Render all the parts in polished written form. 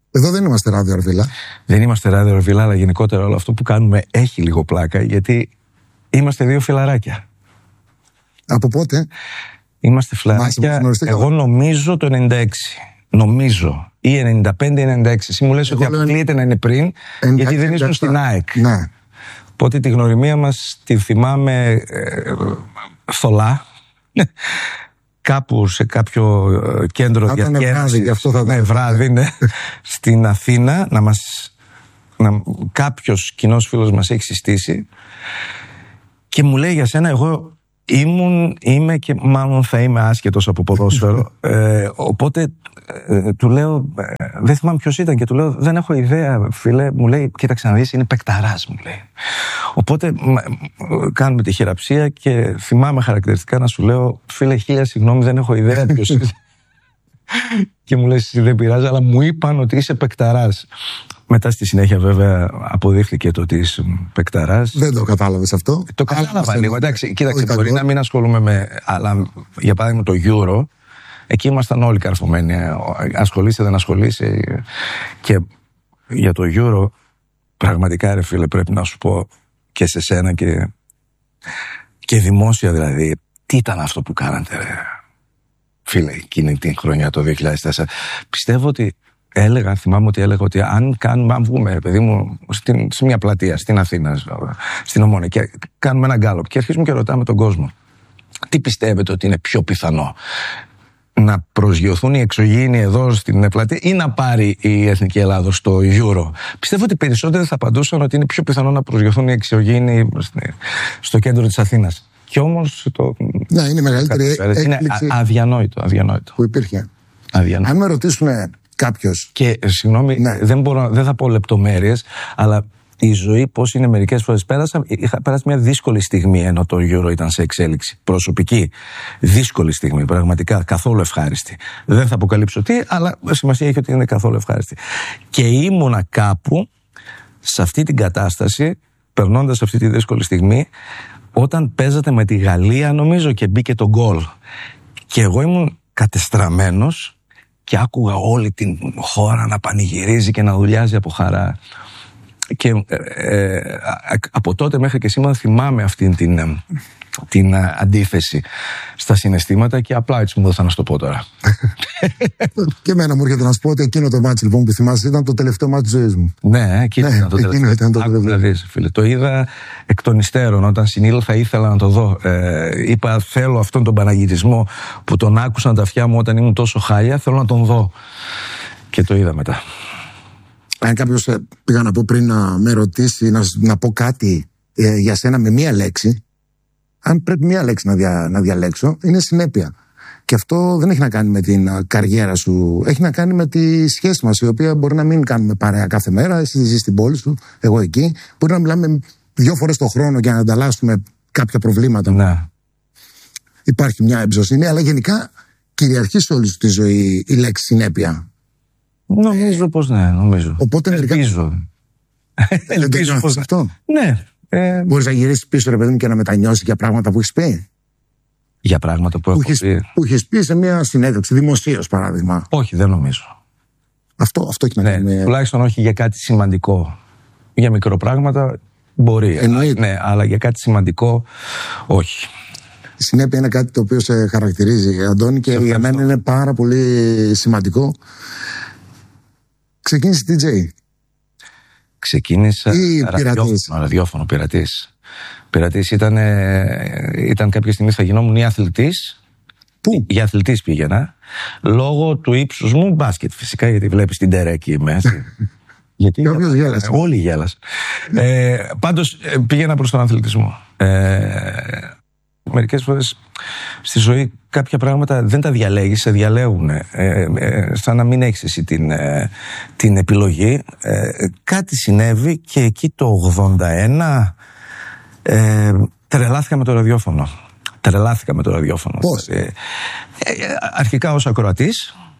Εδώ δεν είμαστε Ράδιο Αρβίλα. Δεν είμαστε Ράδιο Αρβίλα, αλλά γενικότερα όλο αυτό που κάνουμε έχει λίγο πλάκα, γιατί είμαστε δύο φιλαράκια. Από πότε? Είμαστε φιλαράκια, εγώ νομίζω το 96. Νομίζω. Ή 95-96. Εσύ μου λες ότι αποκλείεται να είναι πριν, γιατί δεν ήσουν στην ΑΕΚ. Ναι. Οπότε τη γνωριμία μας τη θυμάμαι θολά. Κάπου σε κάποιο κέντρο διασκέδασης. Βράδυ, ναι. Στην Αθήνα, κάποιος κοινός φίλος μας έχει συστήσει και μου λέει για σένα, εγώ είμαι και μάλλον θα είμαι άσχετος από ποδόσφαιρο. Οπότε του λέω, δεν θυμάμαι ποιος ήταν, και του λέω, δεν έχω ιδέα, φίλε. Μου λέει, κοίταξε να δεις, είναι παικταράς, μου λέει. Οπότε κάνουμε τη χειραψία και θυμάμαι χαρακτηριστικά να σου λέω, φίλε, 1000 συγγνώμη, δεν έχω ιδέα ποιος είσαι. Και μου λες, δεν πειράζει, αλλά μου είπαν ότι είσαι παικταράς. Μετά στη συνέχεια βέβαια αποδείχθηκε το ότι είσαι παικταράς. Δεν το κατάλαβες αυτό? Το κατάλαβα λίγο. Εντάξει, κοίταξε, μπορεί να μην ασχολούμαι με. Αλλά για παράδειγμα το Euro, εκεί ήμασταν όλοι καρφωμένοι. Ασχολείσαι, δεν ασχολείσαι. Και για το Euro, πραγματικά ρε φίλε, πρέπει να σου πω και σε σένα και δημόσια δηλαδή, τι ήταν αυτό που κάνατε, ρε φίλε, εκείνη την χρονιά το 2004. Πιστεύω ότι θυμάμαι ότι έλεγα ότι αν βγούμε, ρε παιδί μου, σε μια πλατεία στην Αθήνα, στην Ομόνια, και κάνουμε ένα γκάλωπ και αρχίζουμε και ρωτάμε τον κόσμο, τι πιστεύετε ότι είναι πιο πιθανό, να προσγειωθούν οι εξωγήινοι εδώ στην πλατεία ή να πάρει η Εθνική Ελλάδος στο Euro? Πιστεύω ότι περισσότεροι θα απαντούσαν ότι είναι πιο πιθανό να προσγειωθούν οι εξωγήινοι στο κέντρο της Αθήνας. Και όμως ναι, είναι η μεγαλύτερη έκπληξη. Είναι αδιανόητο. Που υπήρχε. Αδιανόητο. Αν με ρωτήσουν κάποιος. Και συγγνώμη, ναι, δεν θα πω λεπτομέρειες, αλλά η ζωή πώς είναι μερικές φορές. Είχα περάσει μια δύσκολη στιγμή ενώ το Euro ήταν σε εξέλιξη. Προσωπική. Δύσκολη στιγμή, πραγματικά. Καθόλου ευχάριστη. Δεν θα αποκαλύψω τι, αλλά σημασία έχει ότι είναι καθόλου ευχάριστη. Και ήμουνα κάπου σε αυτή την κατάσταση, περνώντας αυτή τη δύσκολη στιγμή, όταν παίζατε με τη Γαλλία, νομίζω, και μπήκε το γκολ. Και εγώ ήμουν κατεστραμμένος και άκουγα όλη την χώρα να πανηγυρίζει και να δουλειάζει από χαρά. Και από τότε μέχρι και σήμερα θυμάμαι αυτήν την αντίθεση στα συναισθήματα, και απλά έτσι μου δώσα να στο πω τώρα. Και εμένα μου έρχεται να σου πω ότι εκείνο το μάτς λοιπόν που θυμάσαι ήταν το τελευταίο μάτς της ζωής μου. Ναι, εκείνο ήταν το τελευταίο. Δηλαδή, φίλε, το είδα εκ των υστέρων. Όταν συνήλθα ήθελα να το δω. Είπα, θέλω αυτόν τον παναγυρισμό που τον άκουσαν τα αυτιά μου όταν ήμουν τόσο χάλια, θέλω να τον δω. Και το είδα μετά. Αν κάποιος, πήγα να πω πριν να με ρωτήσει, να πω κάτι για σένα με μία λέξη, αν πρέπει μία λέξη να διαλέξω, είναι συνέπεια. Και αυτό δεν έχει να κάνει με την καριέρα σου, έχει να κάνει με τη σχέση μας, η οποία μπορεί να μην κάνουμε παρέα κάθε μέρα. Εσύ ζεις στην πόλη σου, εγώ εκεί. Μπορεί να μιλάμε 2 φορές το χρόνο για να ανταλλάσσουμε κάποια προβλήματα. Ναι. Υπάρχει μια εμπιστοσύνη, αλλά γενικά κυριαρχεί σε όλη σου τη ζωή η λέξη συνέπεια. Νομίζω πως ναι, νομίζω. Οπότε ελπίζω πως αυτό. Ναι. Μπορείς να γυρίσεις πίσω, ρε παιδί μου, και να μετανιώσεις για πράγματα που έχεις πει? Για πράγματα που που έχεις πει σε μια συνέντευξη, δημοσίως παράδειγμα? Όχι, δεν νομίζω. Αυτό έχει να κάνει. Τουλάχιστον όχι για κάτι σημαντικό. Για μικροπράγματα μπορεί. Εννοείται. Ναι, αλλά για κάτι σημαντικό όχι. Η συνέπεια είναι κάτι το οποίο σε χαρακτηρίζει, Αντώνη, και για μένα είναι πάρα πολύ σημαντικό. Ξεκίνησε DJ. Ξεκίνησα ραδιόφωνο, πειρατής. Πειρατής ήταν κάποια στιγμή θα γινόμουν ή αθλητής. Πού? Για αθλητής πήγαινα. Λόγω του ύψους μου, μπάσκετ φυσικά, γιατί βλέπεις την Τερέκη είμαι. Γιατί όλοι γέλασαν. Πάντως πήγαινα προς τον αθλητισμό. Μερικές φορές στη ζωή κάποια πράγματα δεν τα διαλέγεις, σε διαλέγουν. Σαν να μην έχεις εσύ την επιλογή. Κάτι συνέβη και εκεί το 81 τρελάθηκα με το ραδιόφωνο. Πώς? Αρχικά ως ακροατής,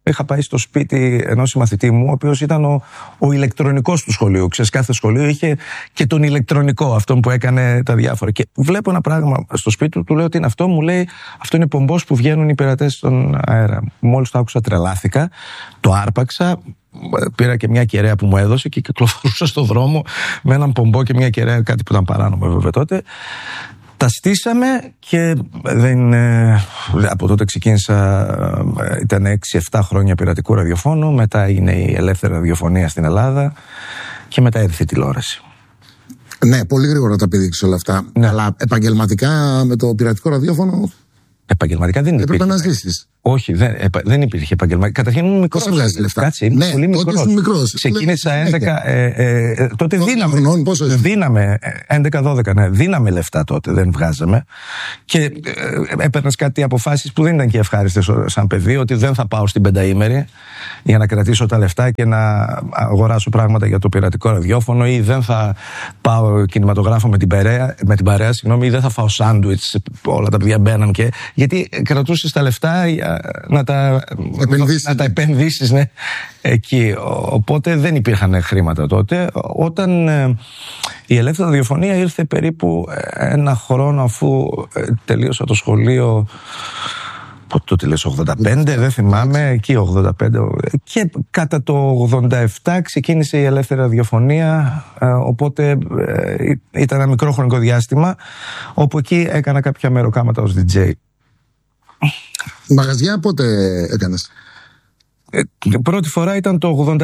είχα πάει στο σπίτι ενός συμμαθητή μου, ο οποίος ήταν ο ηλεκτρονικός του σχολείου. Ξέρεις, κάθε σχολείο είχε και τον ηλεκτρονικό, αυτόν που έκανε τα διάφορα. Και βλέπω ένα πράγμα στο σπίτι του, του λέω ότι είναι αυτό, μου λέει αυτό είναι πομπός που βγαίνουν οι πειρατές στον αέρα. Μόλις το άκουσα τρελάθηκα, το άρπαξα. Πήρα και μια κεραία που μου έδωσε και κυκλοφορούσα στο δρόμο με έναν πομπό και μια κεραία, κάτι που ήταν παράνομο βέβαια τότε. Τα στήσαμε και από τότε ξεκίνησα, ήταν 6-7 χρόνια πειρατικού ραδιοφώνου, μετά έγινε η ελεύθερη ραδιοφωνία στην Ελλάδα και μετά ήρθε η τηλεόραση. Ναι, πολύ γρήγορα τα πήδηξες όλα αυτά. Ναι. Αλλά επαγγελματικά με το πειρατικό ραδιόφωνο. Επαγγελματικά δεν υπήρχε. Έπρεπε να ζήσεις. Όχι, δεν υπήρχε επαγγελματικά. Καταρχήν ήμουν μικρός. Πώς βγάζεις λεφτά? Κάτσε, ήμουν ναι, πολύ μικρός. Ξεκίνησα 11. Τότε δίναμε 11-12, ναι. Δίναμε λεφτά τότε, δεν βγάζαμε. Και έπαιρνες κάτι αποφάσεις που δεν ήταν και ευχάριστες σαν παιδί, ότι δεν θα πάω στην πενταήμερη για να κρατήσω τα λεφτά και να αγοράσω πράγματα για το πειρατικό ραδιόφωνο, ή δεν θα πάω κινηματογράφο με την παρέα, ή δεν θα φάω σάντουιτς. Όλα τα παιδιά μπαίναν και. Γιατί κρατούσες τα λεφτά να τα επενδύσεις, ναι, εκεί. Οπότε δεν υπήρχαν χρήματα τότε. Όταν η ελεύθερη ραδιοφωνία ήρθε περίπου ένα χρόνο αφού τελείωσα το σχολείο. Πότε το τελείωσα, 85, δεν θυμάμαι, εκεί 85. Και κατά το 87 ξεκίνησε η ελεύθερη ραδιοφωνία, οπότε ήταν ένα μικρό χρονικό διάστημα όπου εκεί έκανα κάποια μεροκάματα ως DJ. Μαγαζιά πότε έκανες? Πρώτη φορά ήταν το 84.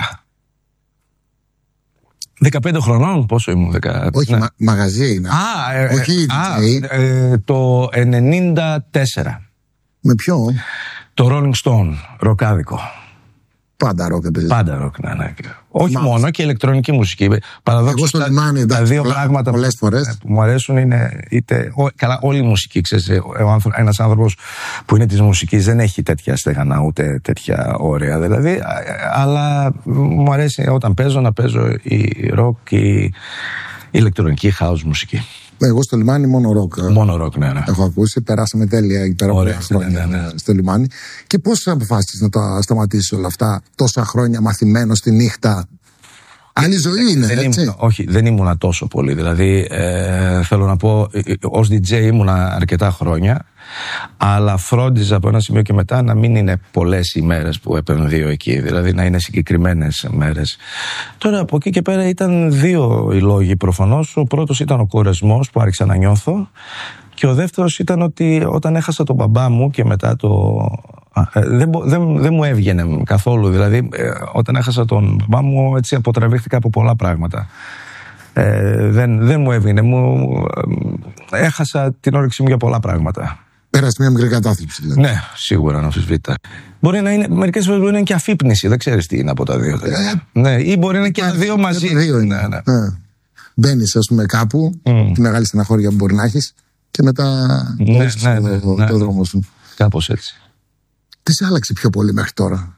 15 χρονών, πόσο ήμουν? Όχι, ναι. Μαγαζί είναι. Όχι DJ. Το 94. Με ποιο? Το Rolling Stone, ροκάδικο. Πάντα ροκ, επειδή. Πάντα ροκ, ναι. Όχι μόνο, και ηλεκτρονική μουσική. Παραδόξως, εγώ στο λιμάνι, τα δύο πράγματα που μου αρέσουν είναι καλά, όλη η μουσική. Ξέρεις, ένας άνθρωπος που είναι της μουσικής δεν έχει τέτοια στεγανά ούτε τέτοια όρια. Δηλαδή, αλλά μου αρέσει όταν παίζω να παίζω η ροκ, η ηλεκτρονική house μουσική. Εγώ στο λιμάνι μόνο ροκ. Μόνο ροκ, ναι. Έχω ακούσει, περάσαμε τέλεια εκεί πέρα από χρόνια στο λιμάνι. Και πώς αποφάσισες να τα σταματήσεις όλα αυτά, τόσα χρόνια μαθημένο στη νύχτα? Άλλη ζωή είναι, έτσι. Όχι, δεν ήμουνα τόσο πολύ. Δηλαδή, θέλω να πω, ως DJ ήμουνα αρκετά χρόνια, αλλά φρόντιζα από ένα σημείο και μετά να μην είναι πολλές οι μέρες που επενδύω εκεί. Δηλαδή, να είναι συγκεκριμένες μέρες. Τώρα, από εκεί και πέρα ήταν δύο οι λόγοι προφανώς. Ο πρώτος ήταν ο κορεσμός που άρχισα να νιώθω. Και ο δεύτερος ήταν ότι όταν έχασα τον μπαμπά μου και μετά δεν μου έβγαινε καθόλου. Δηλαδή, όταν έχασα τον μπαμπά μου, έτσι αποτραβήχθηκα από πολλά πράγματα. Δεν μου έβγαινε. Έχασα την όρεξη μου για πολλά πράγματα. Πέρασε μια μικρή κατάθλιψη, δηλαδή. Ναι, σίγουρα, αμφισβήτητα. Μπορεί να είναι, μερικές φορές μπορεί να είναι και αφύπνιση, δεν ξέρεις τι είναι από τα δύο. Ναι, ή μπορεί να είναι και τα δύο μαζί. Ναι. Μπαίνεις, ας πούμε, κάπου, τη μεγάλη στεναχώρια που μπορεί να έχεις, και μετά το δρόμο σου. Κάπως έτσι. Τι σε άλλαξε πιο πολύ μέχρι τώρα?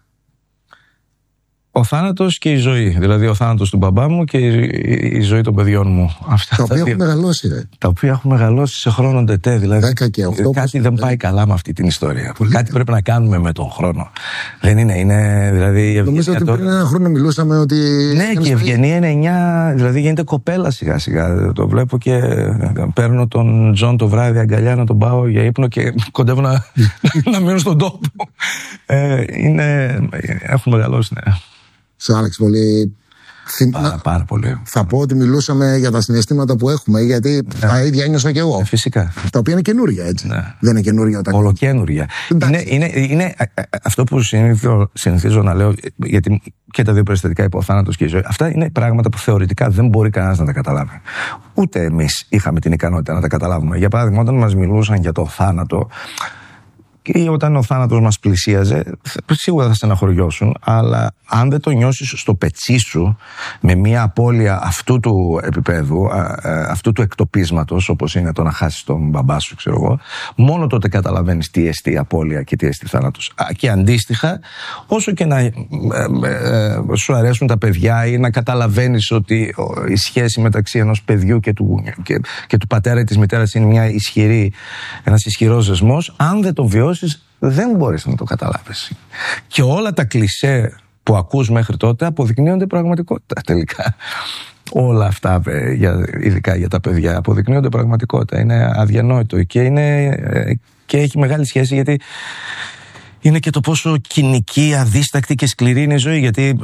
Ο θάνατος και η ζωή. Δηλαδή ο θάνατος του μπαμπά μου και η ζωή των παιδιών μου. Αυτά τα οποία έχουν μεγαλώσει, ρε. Τα οποία έχουν μεγαλώσει σε χρόνο τετέ. Δηλαδή 10 και 8, κάτι δεν πάει καλά με αυτή την ιστορία. Κάτι πρέπει να κάνουμε με τον χρόνο. Δεν είναι δηλαδή. Νομίζω ότι πριν ένα χρόνο μιλούσαμε ότι. Ναι, και η Ευγενία είναι 9, δηλαδή γίνεται κοπέλα σιγά σιγά. Το βλέπω και παίρνω τον Τζον το βράδυ αγκαλιά να τον πάω για ύπνο και κοντεύω να μείνω στον τόπο. Έχουν μεγαλώσει, ναι. Σε άλλαξε πολύ? Πάρα πολύ. Θα πω ότι μιλούσαμε για τα συναισθήματα που έχουμε, γιατί τα ίδια ένιωσα και εγώ. Φυσικά. Τα οποία είναι καινούρια, έτσι. Ναι. Δεν είναι καινούρια όταν. Ολοκαινούρια. Είναι αυτό που συνηθίζω να λέω, γιατί και τα δύο περιστατικά, είπε ο θάνατος και η ζωή. Αυτά είναι πράγματα που θεωρητικά δεν μπορεί κανένας να τα καταλάβει. Ούτε εμείς είχαμε την ικανότητα να τα καταλάβουμε. Για παράδειγμα, όταν μας μιλούσαν για το θάνατο, ή όταν ο θάνατος μας πλησίαζε, σίγουρα θα στεναχωριώσουν, αλλά αν δεν το νιώσεις στο πετσί σου με μια απώλεια αυτού του επίπεδου, αυτού του εκτοπίσματος, όπως είναι το να χάσεις τον μπαμπά σου, ξέρω εγώ, μόνο τότε καταλαβαίνεις τι εστί απώλεια και τι εστί θάνατος. Και αντίστοιχα, όσο και να σου αρέσουν τα παιδιά ή να καταλαβαίνεις ότι η σχέση μεταξύ ενός παιδιού και του πατέρα ή της μητέρας είναι ένας ισχυρός δεσμός, αν δεν το βιώσεις, δεν μπορείς να το καταλάβεις. Και όλα τα κλισέ που ακούς μέχρι τότε αποδεικνύονται πραγματικότητα τελικά. Όλα αυτά, ειδικά για τα παιδιά, αποδεικνύονται πραγματικότητα. Είναι αδιανόητο και έχει μεγάλη σχέση, γιατί είναι και το πόσο κοινική, αδίστακτη και σκληρή είναι η ζωή. Γιατί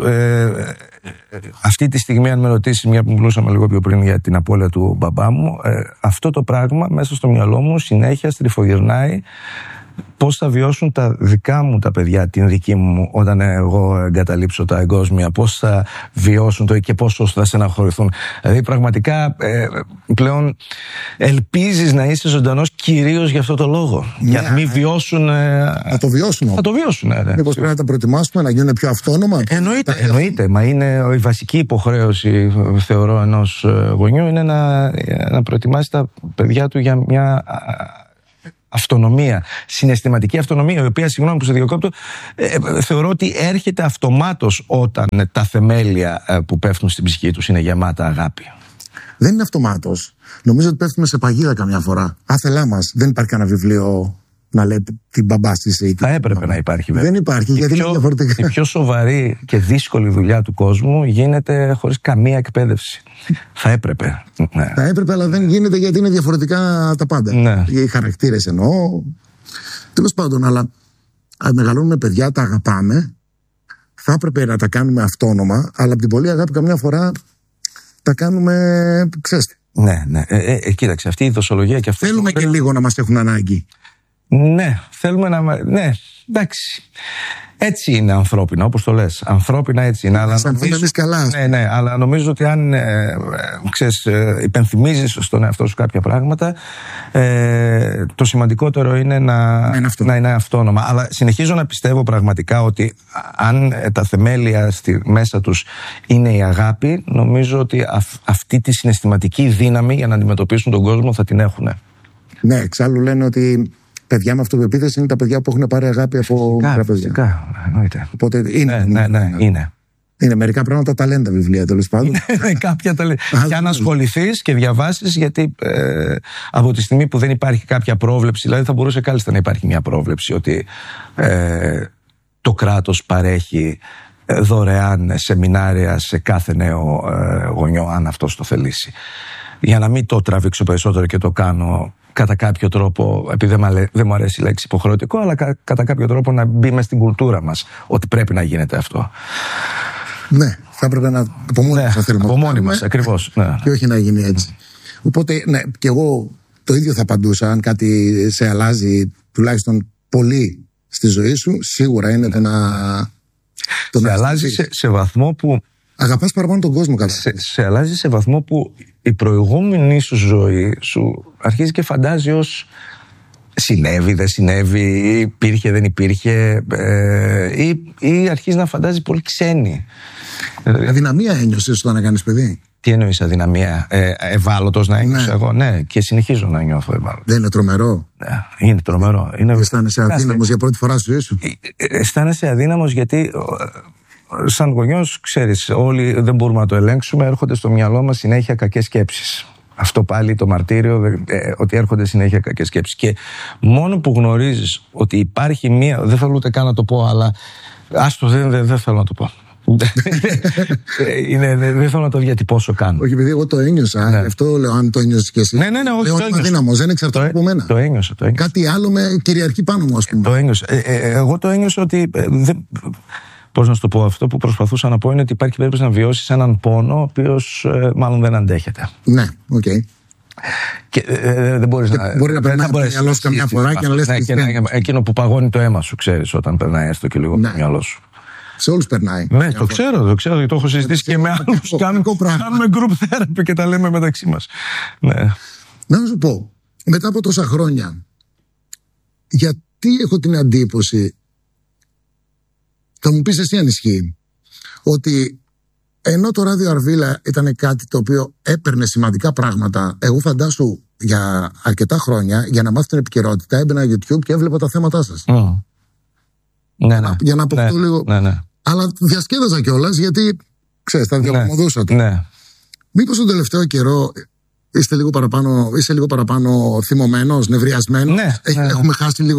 αυτή τη στιγμή, αν με ρωτήσει, μια που μιλούσαμε λίγο πιο πριν για την απώλεια του μπαμπά μου, αυτό το πράγμα μέσα στο μυαλό μου συνέχεια στριφογυρνάει πώς θα βιώσουν τα δικά μου τα παιδιά, την δική μου, όταν εγώ εγκαταλείψω τα εγκόσμια, πώς θα βιώσουν το και πόσο θα στεναχωρηθούν. Δηλαδή πραγματικά πλέον ελπίζεις να είσαι ζωντανός κυρίως για αυτό το λόγο. Ναι, για να μην βιώσουν. Να το βιώσουν. Να το βιώσουν, ναι. Μήπως πρέπει να τα προετοιμάσουμε, να γίνουν πιο αυτόνομα. Εννοείται. Μα είναι η βασική υποχρέωση, θεωρώ, ενός γονιού, είναι να προετοιμάσει τα παιδιά του για μια αυτονομία, συναισθηματική αυτονομία, η οποία, συγγνώμη που σε διακόπτω, θεωρώ ότι έρχεται αυτομάτως όταν τα θεμέλια που πέφτουν στην ψυχή τους είναι γεμάτα αγάπη. Δεν είναι αυτομάτως. Νομίζω ότι πέφτουμε σε παγίδα καμιά φορά. Άθελά μας. Δεν υπάρχει κανένα βιβλίο να λέει την μπαμπά στη. Θα έπρεπε να υπάρχει, βέβαια. Δεν υπάρχει, γιατί είναι διαφορετικά. Η πιο σοβαρή και δύσκολη δουλειά του κόσμου γίνεται χωρίς καμία εκπαίδευση. Θα έπρεπε. Ναι. Θα έπρεπε, αλλά δεν γίνεται, γιατί είναι διαφορετικά τα πάντα. Ναι. Οι χαρακτήρες εννοώ. Τέλος πάντων, αλλά μεγαλώνουμε παιδιά, τα αγαπάμε. Θα έπρεπε να τα κάνουμε αυτόνομα, αλλά από την πολλή αγάπη καμιά φορά τα κάνουμε, ξέρετε. Ναι. Κοίταξε, αυτή η δοσολογία και αυτό. Θέλουμε και λίγο να μας έχουν ανάγκη. Ναι, θέλουμε να. Ναι, εντάξει. Έτσι είναι ανθρώπινα, όπως το λες. Ανθρώπινα έτσι είναι. Αλλά νομίζω, καλά. Ναι, αλλά νομίζω ότι αν υπενθυμίζεις στον εαυτό σου κάποια πράγματα, το σημαντικότερο είναι να είναι αυτόνομα. Αλλά συνεχίζω να πιστεύω πραγματικά ότι αν τα θεμέλια μέσα τους είναι η αγάπη, νομίζω ότι αυτή τη συναισθηματική δύναμη για να αντιμετωπίσουν τον κόσμο θα την έχουν. Ναι, εξάλλου λένε ότι παιδιά με αυτοπεποίθηση είναι τα παιδιά που έχουν πάρει αγάπη από μικρά παιδιά. Φυσικά, εννοείται. Οπότε είναι. Ναι, είναι. Είναι μερικά πράγματα ταλέντα βιβλία, τέλος πάντων. Κάποια ταλέντα. Και αν ασχοληθείς και διαβάσεις, γιατί από τη στιγμή που δεν υπάρχει κάποια πρόβλεψη, δηλαδή θα μπορούσε κάλλιστα να υπάρχει μια πρόβλεψη ότι το κράτος παρέχει δωρεάν σεμινάρια σε κάθε νέο γονιό, αν αυτός το θελήσει. Για να μην το τραβήξω περισσότερο και το κάνω κατά κάποιο τρόπο, επειδή δεν μου αρέσει η λέξη υποχρεωτικό, αλλά κατά κάποιο τρόπο να μπει μες στην κουλτούρα μας ότι πρέπει να γίνεται αυτό. Ναι, θα έπρεπε να από μόνοι μας θέλουμε. Από μόνοι μας, ακριβώς. Ναι. Και όχι να γίνει έτσι. Οπότε, ναι, και εγώ το ίδιο θα απαντούσα. Αν κάτι σε αλλάζει τουλάχιστον πολύ στη ζωή σου, σίγουρα είναι το να. Σε αλλάζει σε βαθμό που. Αγαπάς παραπάνω τον κόσμο, καλά. Σε αλλάζει σε βαθμό που η προηγούμενη σου ζωή σου αρχίζει και φαντάζει ως συνέβη, δεν συνέβη, υπήρχε, δεν υπήρχε, ή αρχίζει να φαντάζει πολύ ξένη. Αδυναμία ένιωσες όταν έκανες παιδί? Τι εννοείς αδυναμία? Ευάλωτος να ένιωσαι? Εγώ, ναι, και συνεχίζω να νιώθω ευάλωτος. Δεν είναι τρομερό? Ναι, είναι τρομερό. Αισθάνεσαι αδύναμος για πρώτη φορά στη ζωή σου? Αισθάνεσαι αδύναμος γιατί σαν γονιός, ξέρεις, όλοι δεν μπορούμε να το ελέγξουμε, έρχονται στο μυαλό μας συνέχεια κακές σκέψεις. Αυτό πάλι το μαρτύριο, ότι έρχονται συνέχεια κακές σκέψεις. Και μόνο που γνωρίζεις ότι υπάρχει μία, δεν θέλω ούτε καν να το πω, αλλά άστο, δεν θέλω να το πω. Δεν θέλω να το διατυπώσω καν. Όχι, επειδή εγώ το ένιωσα. Ναι. Αυτό λέω, αν το ένιωσες και εσύ. Ναι, όχι. Λέω, είμαι αδύναμος, δεν εξαρτάται από μένα. Το ένιωσα. Κάτι άλλο με κυριαρχεί πάνω μου, ας πούμε. Το ένιωσα. Εγώ το ένιωσα ότι. Πώς να σου το πω, αυτό που προσπαθούσα να πω είναι ότι υπάρχει περίπτωση να βιώσεις έναν πόνο ο οποίος μάλλον δεν αντέχεται. Ναι, οκ. Και δεν μπορείς να. Μπορεί να περνάει το μυαλό σου καμιά φορά και να λες. Εκείνο που παγώνει το αίμα σου, ξέρεις, όταν περνάει έστω και λίγο το μυαλό σου. Σε όλους περνάει. Ναι, το ξέρω, γιατί το έχω συζητήσει και με άλλους. Κάνουμε group therapy και τα λέμε μεταξύ μας. Ναι. Να σου πω, μετά από τόσα χρόνια, γιατί έχω την εντύπωση, θα μου πεις εσύ αν ισχύει, ότι ενώ το ράδιο Αρβίλα ήταν κάτι το οποίο έπαιρνε σημαντικά πράγματα, εγώ φαντάσου για αρκετά χρόνια, για να μάθω την επικαιρότητα, έμπαινα YouTube και έβλεπα τα θέματά σας. Ναι. Για να αποκτώ λίγο. Ναι. Αλλά διασκέδαζα κιόλας, γιατί ξέρεις, τα διαπραγματεύσατε. Ναι. Μήπως τον τελευταίο καιρό είσαι λίγο παραπάνω θυμωμένος, νευριασμένος? Ναι. Έχουμε χάσει λίγο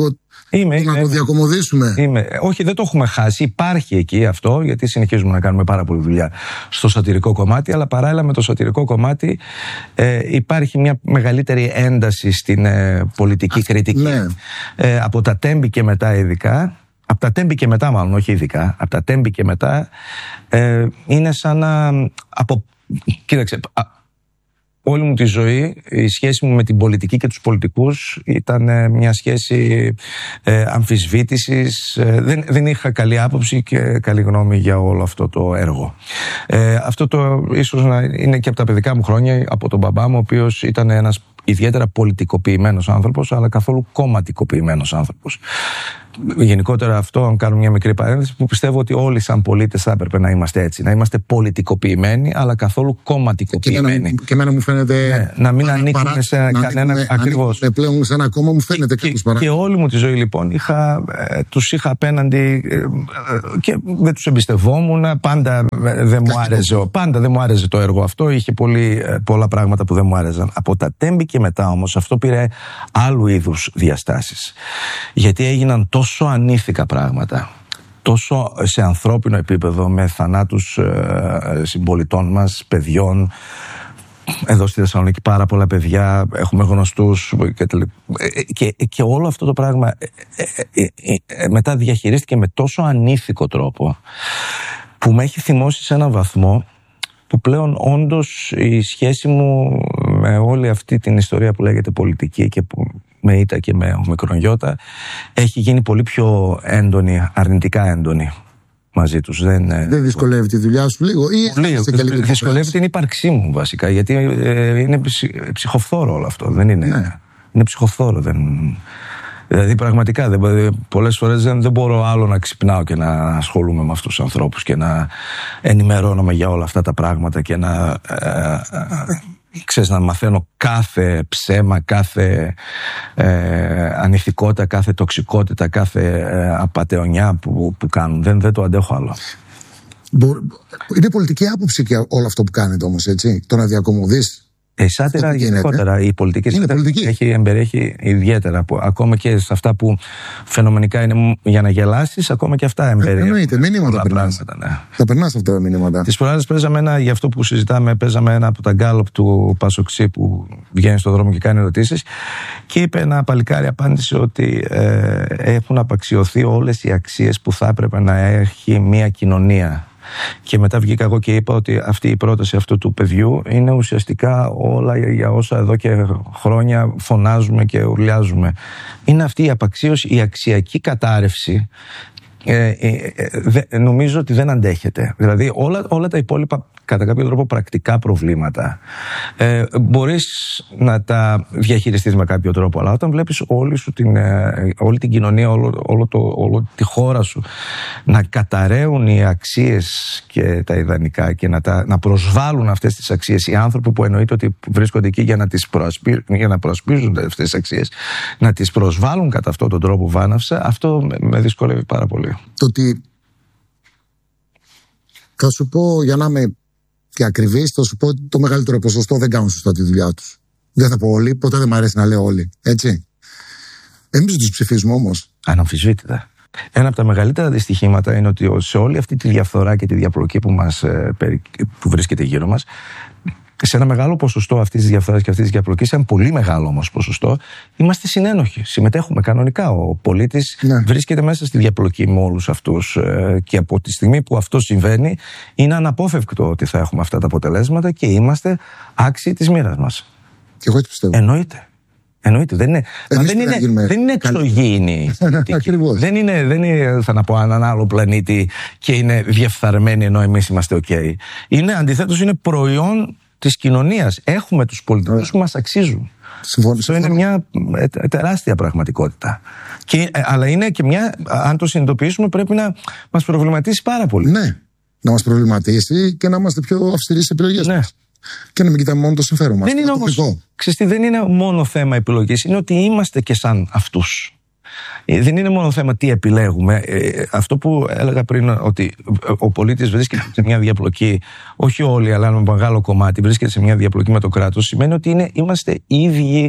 Να το διακομωδήσουμε. Όχι, δεν το έχουμε χάσει. Υπάρχει εκεί αυτό, γιατί συνεχίζουμε να κάνουμε πάρα πολλή δουλειά στο σατυρικό κομμάτι, αλλά παράλληλα με το σατυρικό κομμάτι υπάρχει μια μεγαλύτερη ένταση στην πολιτική κριτική. Ναι. Από τα Τέμπη και μετά ειδικά. Από τα Τέμπη και μετά, μάλλον, όχι ειδικά. Από τα Τέμπη και μετά είναι σαν να. Κοίταξε. Όλη μου τη ζωή η σχέση μου με την πολιτική και τους πολιτικούς ήταν μια σχέση αμφισβήτησης. Δεν είχα καλή άποψη και καλή γνώμη για όλο αυτό το έργο. Αυτό ίσως να είναι και από τα παιδικά μου χρόνια, από τον μπαμπά μου, ο οποίος ήταν ένας ιδιαίτερα πολιτικοποιημένος άνθρωπος, αλλά καθόλου κομματικοποιημένος άνθρωπος. Γενικότερα αυτό, αν κάνω μια μικρή παρένθεση, που πιστεύω ότι όλοι σαν πολίτες θα έπρεπε να είμαστε έτσι. Να είμαστε πολιτικοποιημένοι, αλλά καθόλου κομματικοποιημένοι. Και εμένα μου φαίνεται. Να μην ανήκουμε σε κανένα. Ακριβώς. Πλέον σε ένα κόμμα μου φαίνεται κάποιος και όλη μου τη ζωή λοιπόν τους είχα απέναντι και δεν τους εμπιστευόμουν. Πάντα δεν μου άρεσε το έργο αυτό. Είχε πολλά πράγματα που δεν μου άρεσαν. Από τα Τέμπη και μετά όμως αυτό πήρε άλλου είδους διαστάσεις. Γιατί έγιναν τόσο ανήθικα πράγματα, τόσο σε ανθρώπινο επίπεδο, με θανάτους συμπολιτών μας, παιδιών. Εδώ στη Θεσσαλονίκη πάρα πολλά παιδιά, έχουμε γνωστούς και όλο αυτό το πράγμα μετά διαχειρίστηκε με τόσο ανήθικο τρόπο που με έχει θυμώσει σε έναν βαθμό που πλέον όντως η σχέση μου με όλη αυτή την ιστορία που λέγεται πολιτική και που με ήττα και με μικρονιώτα έχει γίνει πολύ πιο έντονη, αρνητικά έντονη μαζί τους. Δεν δυσκολεύει τη δουλειά σου λίγο? Δυσκολεύει την ύπαρξή μου βασικά, γιατί είναι ψυχοφθόρο όλο αυτό. Δεν είναι. Ναι. Είναι ψυχοφθόρο. Δηλαδή πραγματικά πολλές φορές δεν μπορώ άλλο να ξυπνάω και να ασχολούμαι με αυτούς τους ανθρώπους και να ενημερώνομαι για όλα αυτά τα πράγματα και να μαθαίνω κάθε ψέμα, κάθε ανηθικότητα, κάθε τοξικότητα, κάθε απατεωνιά που κάνουν. Δεν το αντέχω άλλο. Είναι πολιτική άποψη και όλο αυτό που κάνετε όμως, έτσι, το να διακομωδείς. Η σάτυρα γενικότερα, η πολιτική εμπεριέχει ιδιαίτερα, ακόμα και σε αυτά που φαινομενικά είναι για να γελάσεις, ακόμα και αυτά εμπεριέχει. Εννοείται, μηνύματα περνάς. Ναι. Θα περνάς αυτά τα μηνύματα. Τις προάλλες παίζαμε για αυτό που συζητάμε, παίζαμε ένα από τα γκάλωπ του Πασοξή που βγαίνει στον δρόμο και κάνει ερωτήσεις και είπε ένα παλικάρι, απάντησε ότι έχουν απαξιωθεί όλες οι αξίες που θα έπρεπε να έχει μια κοινωνία. Και μετά βγήκα εγώ και είπα ότι αυτή η πρόταση αυτού του παιδιού είναι ουσιαστικά όλα για όσα εδώ και χρόνια φωνάζουμε και ουρλιάζουμε. Είναι αυτή η απαξίωση, η αξιακή κατάρρευση. Νομίζω ότι δεν αντέχεται. Δηλαδή όλα τα υπόλοιπα κατά κάποιο τρόπο πρακτικά προβλήματα μπορείς να τα διαχειριστείς με κάποιο τρόπο, αλλά όταν βλέπεις όλη την κοινωνία, όλη τη χώρα σου να καταραίουν οι αξίες και τα ιδανικά και να προσβάλλουν αυτές τις αξίες, οι άνθρωποι που εννοείται ότι βρίσκονται εκεί για να προασπίζουν αυτές τις αξίες, να τις προσβάλλουν κατά αυτόν τον τρόπο βάναυσα, αυτό με δυσκολεύει πάρα πολύ. Το ότι θα σου πω, για να είμαι και ακριβής, θα σου πω ότι το μεγαλύτερο ποσοστό δεν κάνουν σωστά τη δουλειά τους. Δεν θα πω όλοι, ποτέ δεν μου αρέσει να λέω όλοι. Έτσι. Εμείς τους ψηφίζουμε όμως. Αναμφισβήτητα. Ένα από τα μεγαλύτερα δυστυχήματα είναι ότι σε όλη αυτή τη διαφθορά και τη διαπλοκή που βρίσκεται γύρω μας, σε ένα μεγάλο ποσοστό αυτής της διαφθοράς και αυτής της διαπλοκής, ένα πολύ μεγάλο όμως ποσοστό, είμαστε συνένοχοι. Συμμετέχουμε κανονικά. Ο πολίτης βρίσκεται μέσα στη διαπλοκή με όλους αυτούς. Και από τη στιγμή που αυτό συμβαίνει, είναι αναπόφευκτο ότι θα έχουμε αυτά τα αποτελέσματα και είμαστε άξιοι της μοίρας μας. Και εγώ έτσι πιστεύω. Εννοείται. Δεν είναι εξωγήινη. Δεν είναι, θα να πω, έναν άλλο πλανήτη και είναι διεφθαρμένοι ενώ εμείς είμαστε OK. Αντιθέτως, είναι προϊόν της κοινωνίας. Έχουμε τους πολιτικούς που μας αξίζουν. Αυτό είναι μια τεράστια πραγματικότητα. Αλλά είναι και αν το συνειδητοποιήσουμε, πρέπει να μας προβληματίσει πάρα πολύ. Ναι, να μας προβληματίσει και να είμαστε πιο αυστηροί στις επιλογές μας. Και να μην κοιτάμε μόνο το συμφέρον μας. Δεν είναι μόνο θέμα επιλογής, είναι ότι είμαστε και σαν αυτούς. Δεν είναι μόνο θέμα τι επιλέγουμε. Αυτό που έλεγα πριν, ότι ο πολίτης βρίσκεται σε μια διαπλοκή, όχι όλοι, αλλά ένα μεγάλο κομμάτι βρίσκεται σε μια διαπλοκή με το κράτος, σημαίνει ότι είμαστε ίδιοι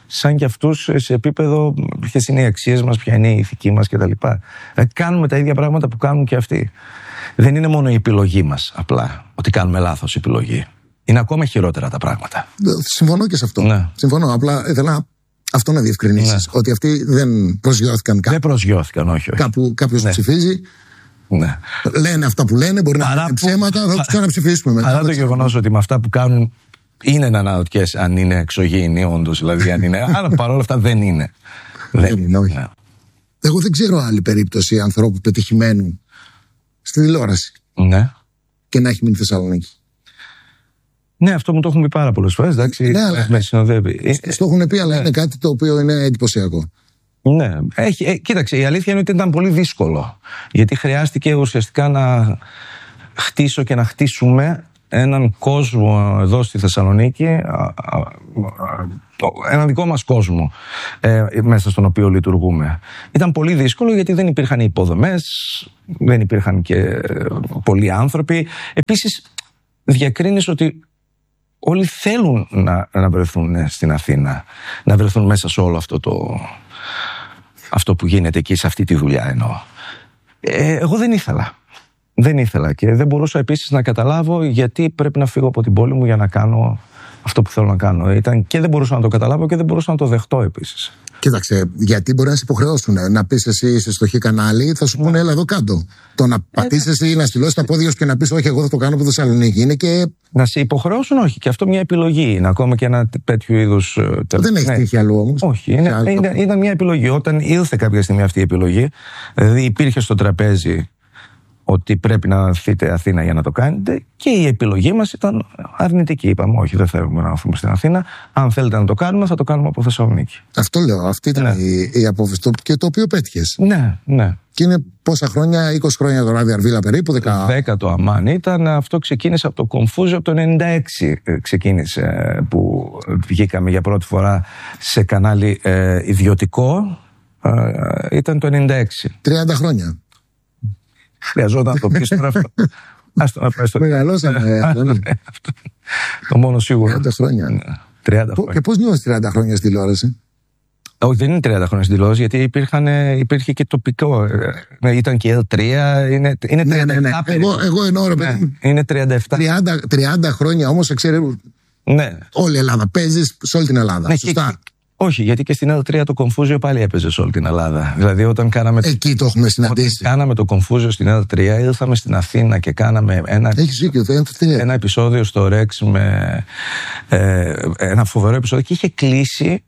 σαν κι αυτούς σε επίπεδο ποιες είναι οι αξίες μας, ποια είναι η ηθική μας κτλ. Κάνουμε τα ίδια πράγματα που κάνουν και αυτοί. Δεν είναι μόνο η επιλογή μας απλά, ότι κάνουμε λάθος επιλογή. Είναι ακόμα χειρότερα τα πράγματα. Συμφωνώ και σε αυτό. Ναι. Συμφωνώ. Απλά ήθελα αυτό να διευκρινίσεις. Ναι. Ότι αυτοί δεν προσγειώθηκαν κάπου. Δεν προσγειώθηκαν, όχι. Κάπου κάποιος ψηφίζει. Ναι. Λένε αυτά που λένε, μπορεί να είναι ψέματα, θα τους ξαναψηφίσουμε μετά. Παρά το γεγονός ότι με αυτά που κάνουν είναι να αναρωτιέσαι αν είναι εξωγήινοι, όντως, δηλαδή αν είναι. Αλλά παρόλα αυτά δεν είναι. Δεν είναι, όχι. Ναι. Εγώ δεν ξέρω άλλη περίπτωση ανθρώπου πετυχημένου στη τηλεόραση. Ναι. Και να έχει μείνει Θεσσαλονίκη. Ναι, αυτό μου το έχουν πει πάρα πολλές φορές. Εντάξει, ναι, αλλά με συνοδεύει. Στο έχουν πει, αλλά είναι κάτι το οποίο είναι εντυπωσιακό. Ναι, κοίταξε, η αλήθεια είναι ότι ήταν πολύ δύσκολο. Γιατί χρειάστηκε ουσιαστικά να χτίσω και να χτίσουμε έναν κόσμο εδώ στη Θεσσαλονίκη, έναν δικό μας κόσμο μέσα στον οποίο λειτουργούμε. Ήταν πολύ δύσκολο γιατί δεν υπήρχαν υποδομές, δεν υπήρχαν και πολλοί άνθρωποι. Επίσης διακρίνεις ότι όλοι θέλουν να βρεθούν στην Αθήνα, να βρεθούν μέσα σε όλο αυτό που γίνεται εκεί, σε αυτή τη δουλειά εννοώ. Εγώ δεν ήθελα και δεν μπορούσα επίσης να καταλάβω γιατί πρέπει να φύγω από την πόλη μου για να κάνω αυτό που θέλω να κάνω. Και δεν μπορούσα να το καταλάβω και δεν μπορούσα να το δεχτώ επίσης. Κοίταξε, γιατί μπορεί να σε υποχρεώσουν να πεις εσύ είσαι στο χ κανάλι, θα σου πούνε έλα εδώ κάτω. Το να πατήσεις εσύ, να στυλώσεις τα πόδια σου και να πεις όχι, εγώ θα το κάνω από Θεσσαλονίκη. Είναι και. Να σε υποχρεώσουν, όχι. Και αυτό μια επιλογή είναι. Ακόμα και ένα τέτοιου είδους. Δεν έχει τύχει αλλού όμως. Όχι. Ήταν μια επιλογή. Όταν ήρθε κάποια στιγμή αυτή η επιλογή, δηλαδή υπήρχε στο τραπέζι ότι πρέπει να έρθετε Αθήνα για να το κάνετε και η επιλογή μας ήταν αρνητική. Είπαμε όχι, δεν θέλουμε να έρθουμε στην Αθήνα. Αν θέλετε να το κάνουμε, θα το κάνουμε από Θεσσαλονίκη. Αυτό λέω. Αυτή ήταν η απόφαση και το οποίο πέτυχες. Ναι, ναι. Και είναι πόσα χρόνια, 20 χρόνια το Ράδι Αρβίλα περίπου, 10 το Αμάν ήταν. Αυτό ξεκίνησε από το Κομφούζιο, από το 96 ξεκίνησε που βγήκαμε για πρώτη φορά σε κανάλι ιδιωτικό. Ήταν το 96. 30 χρόνια. Χρειαζόταν να το πεις τώρα αυτό. Μεγαλώσαμε. Το μόνο σίγουρο. 30 χρόνια. 30 χρόνια. Και πώς νιώθεις 30 χρόνια στη τηλεόραση? Όχι, δεν είναι 30 χρόνια στην τηλεόραση, γιατί υπήρχε και τοπικό. Ήταν και L3, είναι 37. Ναι. Εγώ εννοώ, ρε παιδί. Είναι 37. 30 χρόνια όμως, ναι. Όλη η Ελλάδα. Παίζεις σε όλη την Ελλάδα. Ναι, σωστά. Όχι, γιατί και στην L3 το Κομφούζιο πάλι έπαιζε σε όλη την Ελλάδα. Δηλαδή, όταν κάναμε. Εκεί το έχουμε συναντήσει. Όταν κάναμε το Κομφούζιο στην L3, ήρθαμε στην Αθήνα και κάναμε ένα επεισόδιο στο Rex με ένα φοβερό επεισόδιο και είχε κλείσει.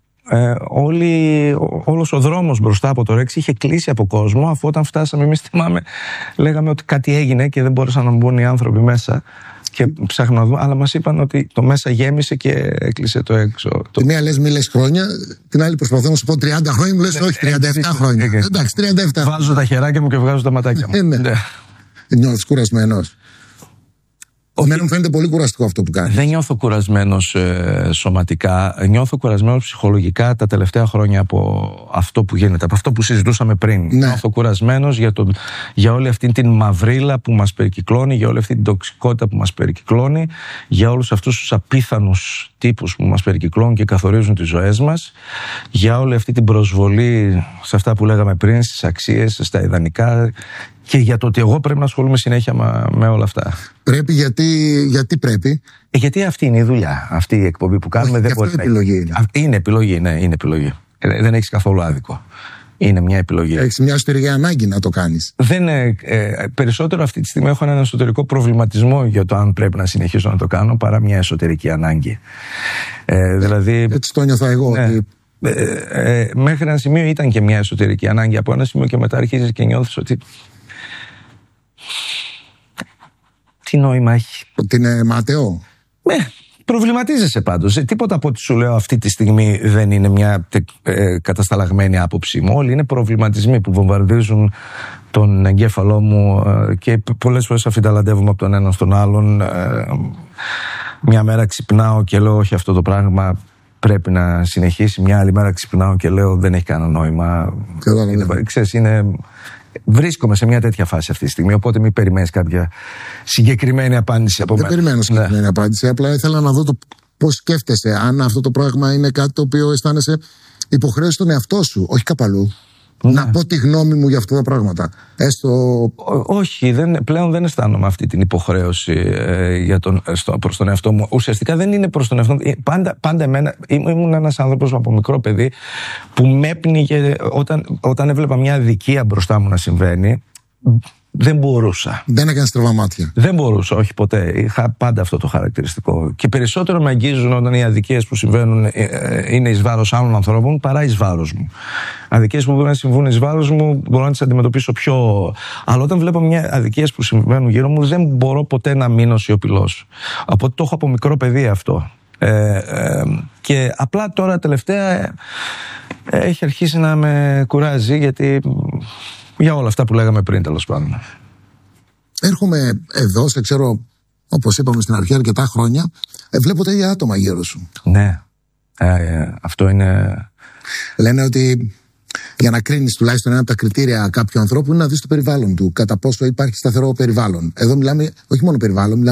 Όλος ο δρόμος μπροστά από το Rex είχε κλείσει από κόσμο, αφού όταν φτάσαμε εμείς θυμάμαι λέγαμε ότι κάτι έγινε και δεν μπορούσαν να μπουν οι άνθρωποι μέσα και ψάχναμε να δούμε, αλλά μας είπαν ότι το μέσα γέμισε και έκλεισε το έξω. Τη μία λες μη λες χρόνια, την άλλη προσπαθώ να σου πω 30 χρόνια, μου λες όχι 37 χρόνια. Εντάξει, 37. Βάζω τα χεράκια μου και βγάζω τα ματάκια μου. Νιώθεις κουρασμένος? Εμένα μου φαίνεται πολύ κουραστικό αυτό που κάνεις. Δεν νιώθω κουρασμένος σωματικά. Νιώθω κουρασμένος ψυχολογικά τα τελευταία χρόνια από αυτό που γίνεται, από αυτό που συζητούσαμε πριν. Ναι. Νιώθω κουρασμένος για όλη αυτή την μαυρίλα που μας περικυκλώνει, για όλη αυτή την τοξικότητα που μας περικυκλώνει, για όλους αυτούς τους απίθανους τύπους που μας περικυκλώνουν και καθορίζουν τις ζωές μας, για όλη αυτή την προσβολή σε αυτά που λέγαμε πριν, στις αξίες, στα ιδανικά. Και για το ότι εγώ πρέπει να ασχολούμαι συνέχεια με όλα αυτά. Πρέπει, γιατί πρέπει? Γιατί αυτή είναι η δουλειά. Αυτή η εκπομπή που κάνουμε δεν μπορεί να είναι. Είναι επιλογή, ναι, είναι επιλογή. Δεν έχεις καθόλου άδικο. Είναι μια επιλογή. Έχεις μια εσωτερική ανάγκη να το κάνεις. Περισσότερο αυτή τη στιγμή έχω έναν εσωτερικό προβληματισμό για το αν πρέπει να συνεχίσω να το κάνω παρά μια εσωτερική ανάγκη. Δηλαδή, έτσι το νιώθω εγώ. Ναι. Μέχρι ένα σημείο ήταν και μια εσωτερική ανάγκη. Από ένα σημείο και μετά αρχίζεις και νιώθεις ότι. Τι νόημα έχει? Ότι είναι μάταιο. Προβληματίζεσαι πάντως. Τίποτα από ό,τι σου λέω αυτή τη στιγμή δεν είναι μια κατασταλαγμένη άποψή μου. Όλοι είναι προβληματισμοί που βομβαρδίζουν τον εγκέφαλό μου και πολλές φορές αφιταλαντεύομαι από τον έναν στον άλλον. Μια μέρα ξυπνάω και λέω όχι, αυτό το πράγμα πρέπει να συνεχίσει. Μια άλλη μέρα ξυπνάω και λέω δεν έχει κανένα νόημα. Βρίσκομαι σε μια τέτοια φάση αυτή τη στιγμή, οπότε μην περιμένεις κάποια συγκεκριμένη απάντηση από μένα. Δεν περιμένω συγκεκριμένη απάντηση, απλά ήθελα να δω πώς σκέφτεσαι, αν αυτό το πράγμα είναι κάτι το οποίο αισθάνεσαι υποχρέωση στον εαυτό σου, όχι κάπου αλλού. Ναι. Να πω τη γνώμη μου για αυτά τα πράγματα. Όχι, πλέον δεν αισθάνομαι αυτή την υποχρέωση προς τον εαυτό μου. Ουσιαστικά δεν είναι προς τον εαυτό μου. Πάντα εμένα, ήμουν ένας άνθρωπος από μικρό παιδί που με έπνιγε όταν έβλεπα μια αδικία μπροστά μου να συμβαίνει. Δεν μπορούσα. Δεν έκανε στραβά μάτια. Δεν μπορούσα, όχι ποτέ. Είχα πάντα αυτό το χαρακτηριστικό. Και περισσότερο με αγγίζουν όταν οι αδικίες που συμβαίνουν είναι εις βάρος άλλων ανθρώπων παρά εις βάρος μου. Αδικίες που μπορούν να συμβούν εις βάρος μου μπορώ να τις αντιμετωπίσω πιο. Αλλά όταν βλέπω αδικίες που συμβαίνουν γύρω μου, δεν μπορώ ποτέ να μείνω σιωπηλός. Οπότε το έχω από μικρό παιδί αυτό. Και απλά τώρα τελευταία έχει αρχίσει να με κουράζει, γιατί για όλα αυτά που λέγαμε πριν, τέλος πάντων. Έρχομαι εδώ, σε ξέρω, όπως είπαμε στην αρχή, αρκετά χρόνια. Βλέπω τα ίδια άτομα γύρω σου. Ναι. Αυτό είναι. Λένε ότι για να κρίνεις τουλάχιστον ένα από τα κριτήρια κάποιου ανθρώπου είναι να δεις το περιβάλλον του. Κατά πόσο υπάρχει σταθερό περιβάλλον. Εδώ μιλάμε όχι μόνο περιβάλλον, μιλάμε